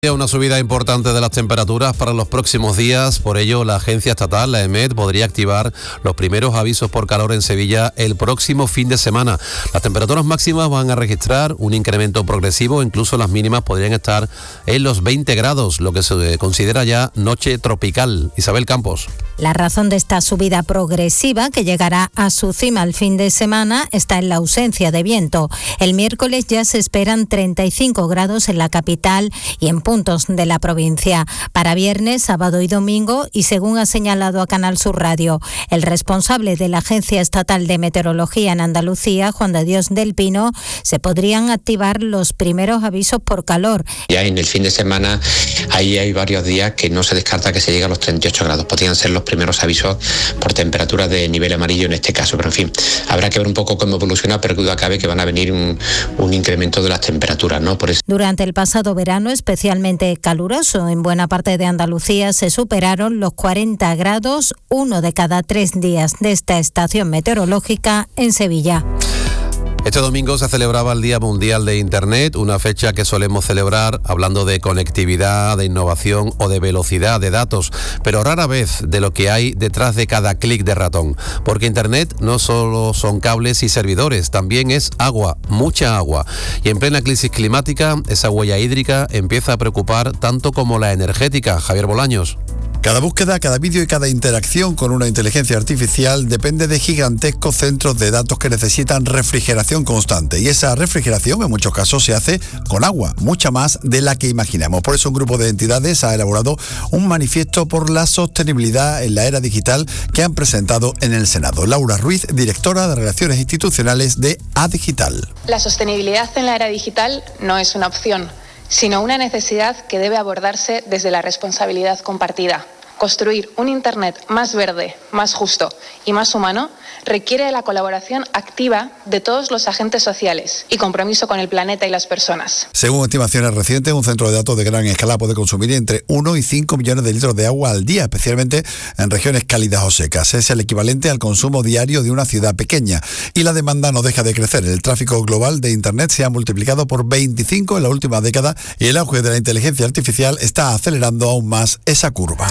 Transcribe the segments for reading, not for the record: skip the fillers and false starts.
Una subida importante de las temperaturas para los próximos días, por ello la agencia estatal, la EMET, podría activar los primeros avisos por calor en Sevilla el próximo fin de semana. Las temperaturas máximas van a registrar un incremento progresivo, incluso las mínimas podrían estar en los 20 grados, lo que se considera ya noche tropical. Isabel Campos. La razón de esta subida progresiva, que llegará a su cima el fin de semana, está en la ausencia de viento. El miércoles ya se esperan 35 grados en la capital y en puntos de la provincia. Para viernes, sábado y domingo, y según ha señalado a Canal Sur Radio el responsable de la Agencia Estatal de Meteorología en Andalucía, Juan de Dios del Pino, se podrían activar los primeros avisos por calor. Ya en el fin de semana ahí hay varios días que no se descarta que se llegue a los 38 grados. Podrían ser los primeros avisos por temperatura de nivel amarillo en este caso, pero en fin, habrá que ver un poco cómo evoluciona, pero que duda cabe que van a venir un incremento de las temperaturas, ¿no? Por eso. Durante el pasado verano, especialmente caluroso, en buena parte de Andalucía se superaron los 40 grados, 1 de cada 3 días de esta estación meteorológica en Sevilla. Este domingo se celebraba el Día Mundial de Internet, una fecha que solemos celebrar hablando de conectividad, de innovación o de velocidad de datos, pero rara vez de lo que hay detrás de cada clic de ratón, porque Internet no solo son cables y servidores, también es agua, mucha agua, y en plena crisis climática esa huella hídrica empieza a preocupar tanto como la energética. Javier Bolaños. Cada búsqueda, cada vídeo y cada interacción con una inteligencia artificial depende de gigantescos centros de datos que necesitan refrigeración constante. Y esa refrigeración en muchos casos se hace con agua, mucha más de la que imaginamos. Por eso un grupo de entidades ha elaborado un manifiesto por la sostenibilidad en la era digital que han presentado en el Senado. Laura Ruiz, directora de Relaciones Institucionales de Adigital. La sostenibilidad en la era digital no es una opción, sino una necesidad que debe abordarse desde la responsabilidad compartida. Construir un Internet más verde, más justo y más humano requiere de la colaboración activa de todos los agentes sociales y compromiso con el planeta y las personas. Según estimaciones recientes, un centro de datos de gran escala puede consumir entre 1 y 5 millones de litros de agua al día, especialmente en regiones cálidas o secas. Es el equivalente al consumo diario de una ciudad pequeña. Y la demanda no deja de crecer. El tráfico global de Internet se ha multiplicado por 25 en la última década y el auge de la inteligencia artificial está acelerando aún más esa curva.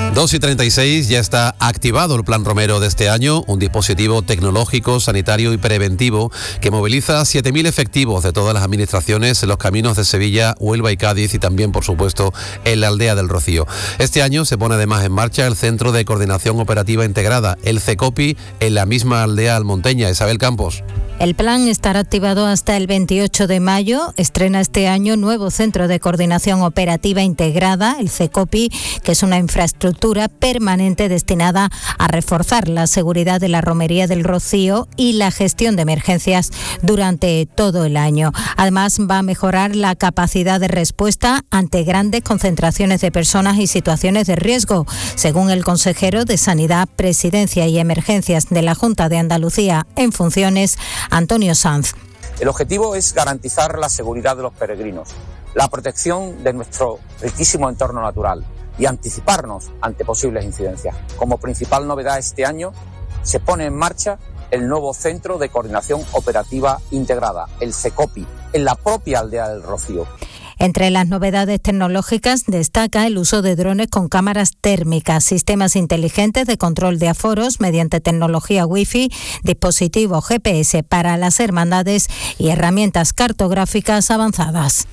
2:36, ya está activado el Plan Romero de este año, un dispositivo tecnológico, sanitario y preventivo que moviliza 7.000 efectivos de todas las administraciones en los caminos de Sevilla, Huelva y Cádiz y también, por supuesto, en la aldea del Rocío. Este año se pone además en marcha el Centro de Coordinación Operativa Integrada, el CECOPI, en la misma aldea almonteña. Isabel Campos. El plan estará activado hasta el 28 de mayo. Estrena este año nuevo Centro de Coordinación Operativa Integrada, el CECOPI, que es una infraestructura permanente destinada a reforzar la seguridad de la Romería del Rocío y la gestión de emergencias durante todo el año. Además, va a mejorar la capacidad de respuesta ante grandes concentraciones de personas y situaciones de riesgo, según el consejero de Sanidad, Presidencia y Emergencias de la Junta de Andalucía en funciones, Antonio Sanz. El objetivo es garantizar la seguridad de los peregrinos, la protección de nuestro riquísimo entorno natural y anticiparnos ante posibles incidencias. Como principal novedad este año se pone en marcha el nuevo Centro de Coordinación Operativa Integrada, el CECOPI, en la propia aldea del Rocío. Entre las novedades tecnológicas destaca el uso de drones con cámaras térmicas, sistemas inteligentes de control de aforos mediante tecnología Wi-Fi, dispositivos GPS para las hermandades y herramientas cartográficas avanzadas.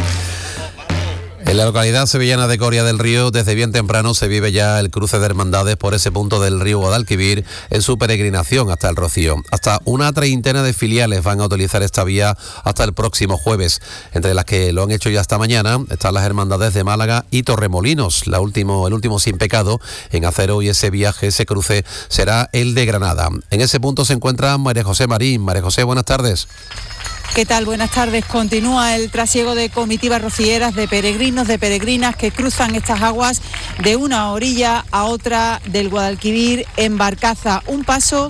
En la localidad sevillana de Coria del Río, desde bien temprano se vive ya el cruce de hermandades por ese punto del río Guadalquivir en su peregrinación hasta el Rocío. Hasta una treintena de filiales van a utilizar esta vía hasta el próximo jueves. Entre las que lo han hecho ya esta mañana están las hermandades de Málaga y Torremolinos, el último sin pecado en hacer hoy ese viaje, ese cruce será el de Granada. En ese punto se encuentra María José Marín. María José, buenas tardes. ¿Qué tal? Buenas tardes. Continúa el trasiego de comitivas rocieras, de peregrinos, de peregrinas que cruzan estas aguas de una orilla a otra del Guadalquivir en barcaza. Un paso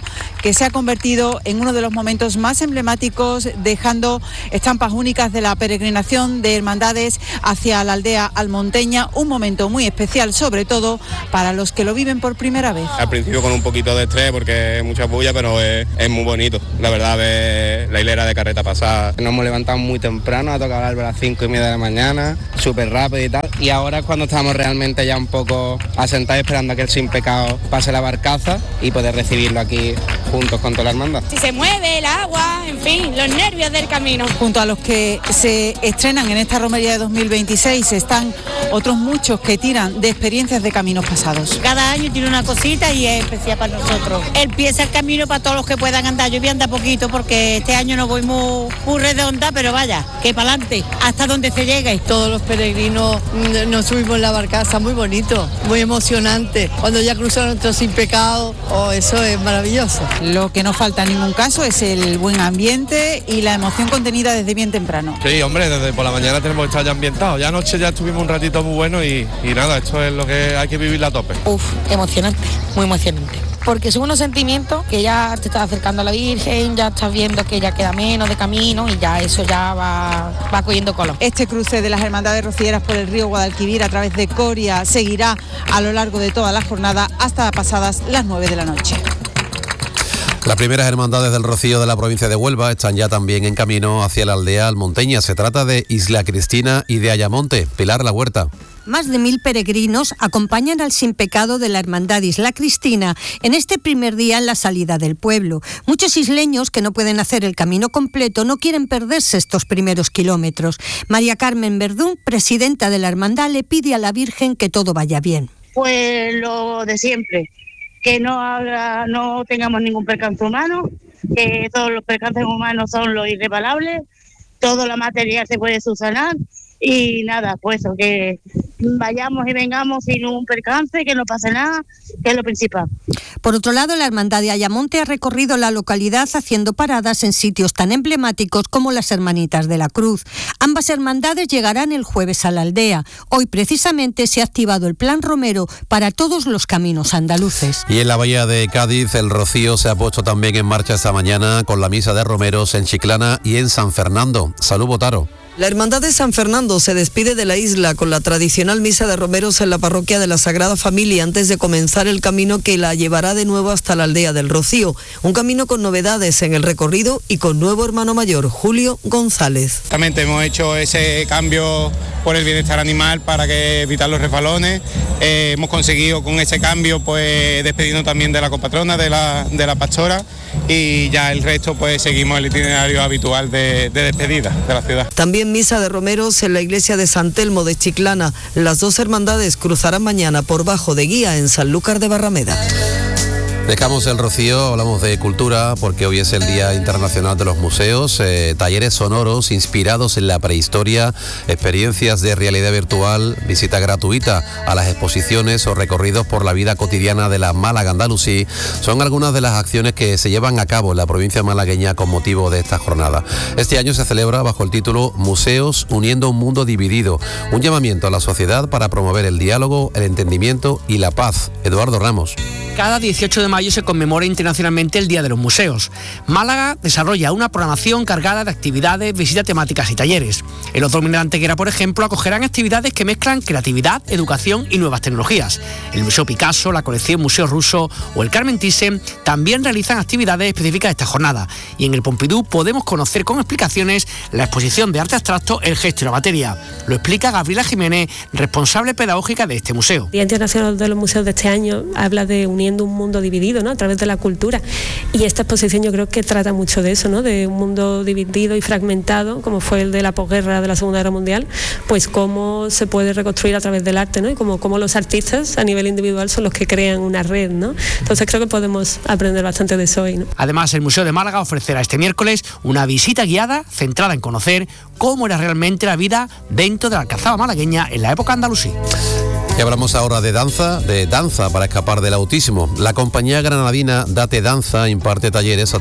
que se ha convertido en uno de los momentos más emblemáticos, dejando estampas únicas de la peregrinación de hermandades hacia la aldea almonteña, un momento muy especial, sobre todo para los que lo viven por primera vez. Al principio con un poquito de estrés porque es mucha bulla, pero es muy bonito, la verdad, ver la hilera de carreta pasada. Nos hemos levantado muy temprano, ha tocado a las 5:30 de la mañana, súper rápido y tal, y ahora es cuando estamos realmente ya un poco asentados esperando a que el Sin Pecado pase la barcaza y poder recibirlo aquí juntos con toda la hermandad. Si se mueve el agua, en fin, los nervios del camino. Junto a los que se estrenan en esta romería de 2026 están otros muchos que tiran de experiencias de caminos pasados. Cada año tiene una cosita y es especial para nosotros. Empieza el camino para todos los que puedan andar. Yo voy a andar poquito porque este año no voy muy redonda, pero vaya, que para adelante, hasta donde se llegue. Todos los peregrinos nos subimos en la barcaza, muy bonito, muy emocionante. Cuando ya cruzaron nuestro Sin Pecado, eso es maravilloso. Lo que no falta en ningún caso es el buen ambiente y la emoción contenida desde bien temprano. Sí, hombre, desde por la mañana tenemos que estar ya ambientados. Ya anoche ya estuvimos un ratito muy bueno y nada, esto es lo que hay que vivir a tope. Emocionante, muy emocionante. Porque son unos sentimientos que ya te estás acercando a la Virgen, ya estás viendo que ya queda menos de camino y ya eso ya va cogiendo color. Este cruce de las hermandades rocieras por el río Guadalquivir a través de Coria seguirá a lo largo de toda la jornada hasta pasadas las 9 de la noche. Las primeras hermandades del Rocío de la provincia de Huelva están ya también en camino hacia la aldea almonteña. Se trata de Isla Cristina y de Ayamonte. Pilar La Huerta. Más de 1.000 peregrinos acompañan al Sin Pecado de la Hermandad Isla Cristina en este primer día en la salida del pueblo. Muchos isleños que no pueden hacer el camino completo no quieren perderse estos primeros kilómetros. María Carmen Verdún, presidenta de la Hermandad, le pide a la Virgen que todo vaya bien. Pues lo de siempre, que no tengamos ningún percance humano, que todos los percances humanos son los irreparables, todo lo material se puede subsanar. Y nada, pues que vayamos y vengamos sin un percance, que no pase nada, que es lo principal. Por otro lado, la Hermandad de Ayamonte ha recorrido la localidad haciendo paradas en sitios tan emblemáticos como las Hermanitas de la Cruz. Ambas hermandades llegarán el jueves a la aldea. Hoy precisamente se ha activado el Plan Romero para todos los caminos andaluces. Y en la bahía de Cádiz, el Rocío se ha puesto también en marcha esta mañana con la misa de romeros en Chiclana y en San Fernando. Salud, Botaro. La Hermandad de San Fernando se despide de la isla con la tradicional misa de romeros en la parroquia de la Sagrada Familia antes de comenzar el camino que la llevará de nuevo hasta la aldea del Rocío. Un camino con novedades en el recorrido y con nuevo hermano mayor, Julio González. Exactamente, hemos hecho ese cambio por el bienestar animal para evitar los resbalones. Hemos conseguido con ese cambio pues despedirnos también de la copatrona, de la pastora, y ya el resto pues seguimos el itinerario habitual de despedida de la ciudad. También misa de romeros en la iglesia de San Telmo de Chiclana. Las dos hermandades cruzarán mañana por Bajo de Guía en Sanlúcar de Barrameda. Dejamos el Rocío, hablamos de cultura porque hoy es el Día Internacional de los Museos, talleres sonoros inspirados en la prehistoria, experiencias de realidad virtual, visita gratuita a las exposiciones o recorridos por la vida cotidiana de la Málaga Andalusí son algunas de las acciones que se llevan a cabo en la provincia malagueña con motivo de esta jornada. Este año se celebra bajo el título Museos uniendo un mundo dividido, un llamamiento a la sociedad para promover el diálogo, el entendimiento y la paz. Eduardo Ramos. Cada 18 de mayo se conmemora internacionalmente el Día de los Museos. Málaga desarrolla una programación cargada de actividades, visitas temáticas y talleres. En los Dólmenes de Antequera, por ejemplo, acogerán actividades que mezclan creatividad, educación y nuevas tecnologías. El Museo Picasso, la colección Museo Ruso o el Carmen Thyssen también realizan actividades específicas de esta jornada. Y en el Pompidou podemos conocer con explicaciones la exposición de arte abstracto El gesto y la materia. Lo explica Gabriela Jiménez, responsable pedagógica de este museo. El Día Internacional de los Museos de este año habla de uniendo un mundo dividido, ¿no?, a través de la cultura, y esta exposición yo creo que trata mucho de eso, ¿no?, de un mundo dividido y fragmentado como fue el de la posguerra de la Segunda Guerra Mundial, pues cómo se puede reconstruir a través del arte, ¿no?, y cómo los artistas a nivel individual son los que crean una red, ¿no? Entonces creo que podemos aprender bastante de eso hoy, ¿no? Además, el Museo de Málaga ofrecerá este miércoles una visita guiada centrada en conocer cómo era realmente la vida dentro de la Alcazaba malagueña en la época andalusí. Y hablamos ahora de danza para escapar del autismo. La compañía granadina Date Danza imparte talleres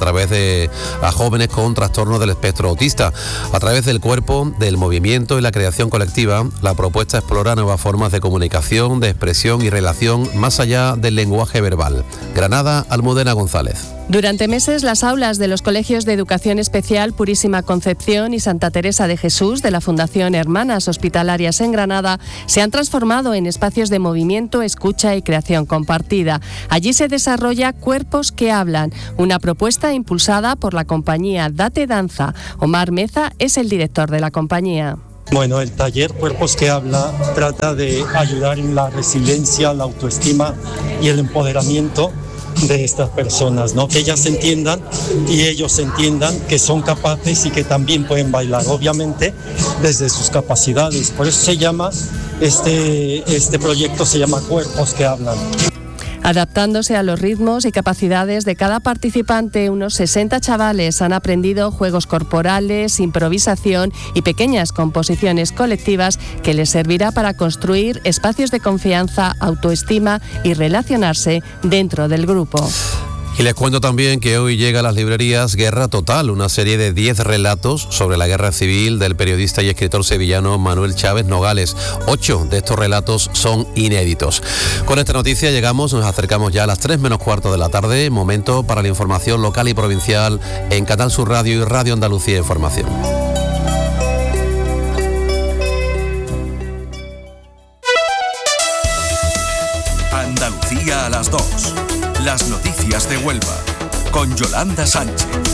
a jóvenes con trastorno del espectro autista. A través del cuerpo, del movimiento y la creación colectiva, la propuesta explora nuevas formas de comunicación, de expresión y relación más allá del lenguaje verbal. Granada, Almudena González. Durante meses, las aulas de los colegios de educación especial Purísima Concepción y Santa Teresa de Jesús de la Fundación Hermanas Hospitalarias en Granada se han transformado en espacios de movimiento, escucha y creación compartida. Allí se desarrolla Cuerpos que Hablan, una propuesta impulsada por la compañía Date Danza. Omar Meza es el director de la compañía. Bueno, el taller Cuerpos que Habla trata de ayudar en la resiliencia, la autoestima y el empoderamiento de estas personas, ¿no? Que ellas entiendan y ellos entiendan que son capaces y que también pueden bailar, obviamente desde sus capacidades. Por eso se llama, este proyecto se llama Cuerpos que Hablan. Adaptándose a los ritmos y capacidades de cada participante, unos 60 chavales han aprendido juegos corporales, improvisación y pequeñas composiciones colectivas que les servirá para construir espacios de confianza, autoestima y relacionarse dentro del grupo. Y les cuento también que hoy llega a las librerías Guerra Total, una serie de 10 relatos sobre la guerra civil del periodista y escritor sevillano Manuel Chávez Nogales. 8 de estos relatos son inéditos. Con esta noticia nos acercamos ya a las 3 menos cuarto de la tarde, momento para la información local y provincial en Canal Sur Radio y Radio Andalucía Información. Andalucía a las 2. Las noticias de Huelva, con Yolanda Sánchez.